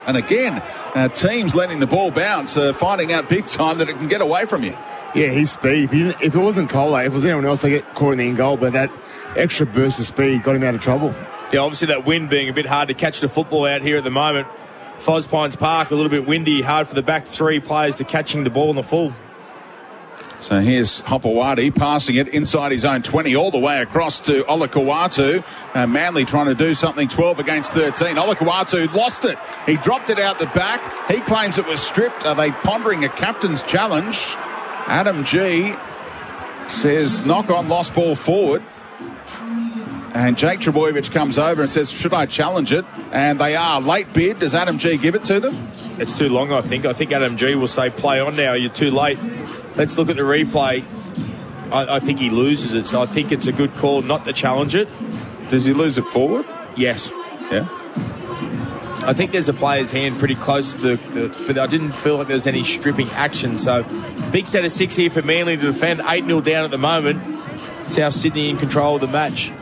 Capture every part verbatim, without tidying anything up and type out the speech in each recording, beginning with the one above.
And again, uh, teams letting the ball bounce, uh, finding out big time that it can get away from you. Yeah, his speed. If, he if it wasn't Kohler, if it was anyone else, they get caught in the end goal, but that extra burst of speed got him out of trouble. Yeah, obviously that wind being a bit hard to catch the football out here at the moment. Fos Pines Park, a little bit windy, hard for the back three players to catching the ball in the full. So here's Hopewadi passing it inside his own twenty all the way across to Olakau'atu. Uh, Manly trying to do something twelve against thirteen. Olakau'atu lost it. He dropped it out the back. He claims it was stripped. Are they pondering a captain's challenge? Adam G says knock on lost ball forward. And Jake Trbojevic comes over and says, should I challenge it? And they are. Late bid. Does Adam G give it to them? It's too long, I think. I think Adam G will say play on now. You're too late. Let's look at the replay. I, I think he loses it, so I think it's a good call not to challenge it. Does he lose it forward? Yes. Yeah. I think there's a player's hand pretty close to the, the but I didn't feel like there was any stripping action. So big set of six here for Manly to defend. eight nil down at the moment. South Sydney in control of the match.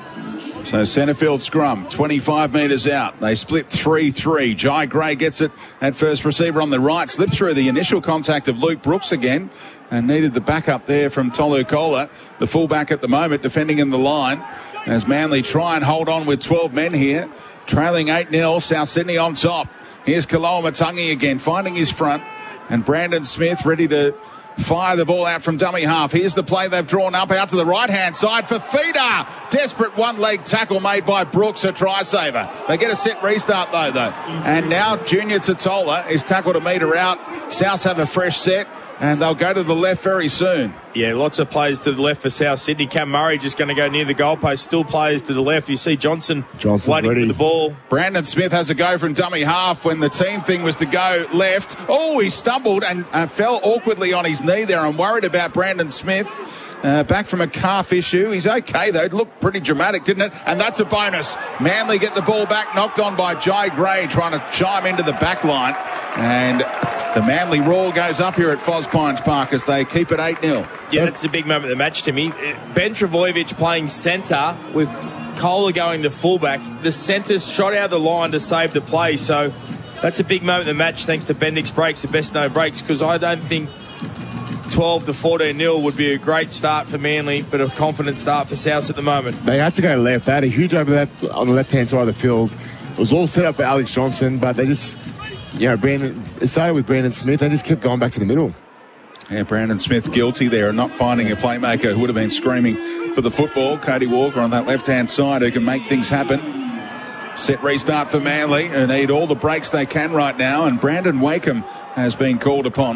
So centrefield scrum, twenty-five metres out. They split three three. Jai Gray gets it at first receiver on the right. Slipped through the initial contact of Luke Brooks again and needed the backup there from Tolu Kola, the fullback at the moment, defending in the line. As Manly try and hold on with twelve men here. Trailing eight nil, South Sydney on top. Here's Kaloa Matangi again, finding his front. And Brandon Smith ready to fire the ball out from dummy half. Here's the play they've drawn up out to the right-hand side for Feeder. Desperate one-leg tackle made by Brooks, a try-saver. They get a set restart, though, though. And now Junior Totola is tackled a metre out. Souths have a fresh set, and they'll go to the left very soon. Yeah, lots of players to the left for South Sydney. Cam Murray just going to go near the goalpost. Still players to the left. You see Johnson waiting ready for the ball. Brandon Smith has a go from dummy half when the team thing was to go left. Oh, he stumbled and uh, fell awkwardly on his knee there. I'm worried about Brandon Smith. Uh, back from a calf issue. He's okay, though. It looked pretty dramatic, didn't it? And that's a bonus. Manly get the ball back, knocked on by Jai Gray, trying to chime into the back line. And the Manly roar goes up here at Fos Pines Park as they keep it eight nil. Yeah, that's a big moment of the match to me. Ben Trbojevic playing centre with Kohler going the fullback. The centre's shot out of the line to save the play. So that's a big moment of the match thanks to Bendix Breaks, the best known breaks, because I don't think twelve to fourteen nil would be a great start for Manly, but a confident start for South at the moment. They had to go left. They had a huge overlap on the left-hand side of the field. It was all set up for Alex Johnson, but they just, you know, Brandon, it started with Brandon Smith. They just kept going back to the middle. Yeah, Brandon Smith guilty there and not finding a playmaker who would have been screaming for the football. Cody Walker on that left-hand side who can make things happen. Set restart for Manly who need all the breaks they can right now, and Brandon Wakeham has been called upon.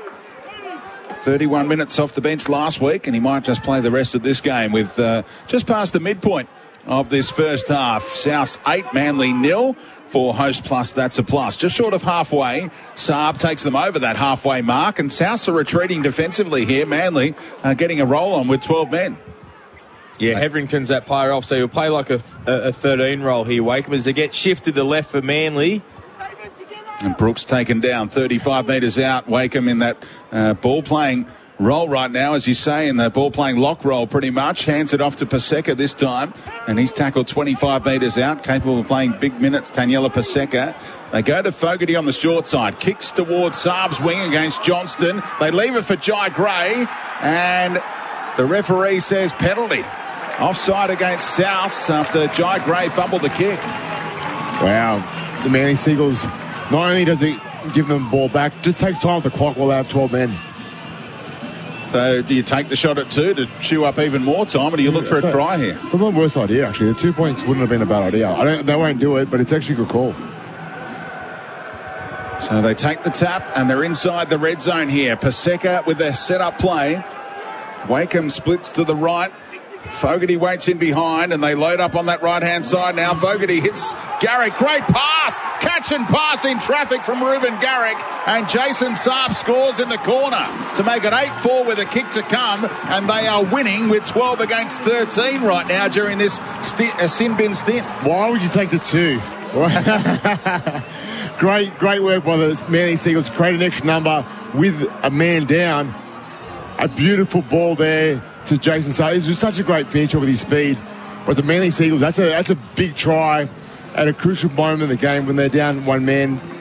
thirty-one minutes off the bench last week, and he might just play the rest of this game with uh, just past the midpoint of this first half. South's eight, Manly nil. For Host Plus, that's a plus. Just short of halfway, Saab takes them over that halfway mark, and Souths are retreating defensively here. Manly uh, getting a roll on with twelve men. Yeah, Heverington's that player off, so he'll play like a, a thirteen role here, Wakeham, as they get shifted to left for Manly. And Brooks taken down thirty-five metres out. Wakeham in that uh, ball-playing role right now, as you say, in the ball-playing lock roll pretty much. Hands it off to Paseka this time, and he's tackled twenty-five metres out, capable of playing big minutes, Taniela Paseka. They go to Fogarty on the short side. Kicks towards Saab's wing against Johnston. They leave it for Jai Gray, and the referee says penalty. Offside against Souths after Jai Gray fumbled the kick. Wow. The Manly Seagulls, not only does it give them the ball back, just takes time with the clock while they have twelve men. So do you take the shot at two to chew up even more time, or do you look for a try here? It's a lot worse idea, actually. The two points wouldn't have been a bad idea. I don't, they won't do it, but it's actually a good call. So they take the tap, and they're inside the red zone here. Paseka with their set-up play. Wakeham splits to the right. Fogarty waits in behind, and they load up on that right-hand side now. Fogarty hits Garrick. Great pass! Catch and pass in traffic from Ruben Garrick. And Jason Saab scores in the corner to make it eight four with a kick to come. And they are winning with twelve against thirteen right now during this sti- uh, sin bin stint. Why would you take the two? great, great work by the Manly Seagulls. Create an extra number with a man down. A beautiful ball there to Jason Saab. It was such a great finisher with his speed. But the Manly Seagulls, that's a that's a big try at a crucial moment in the game when they're down one man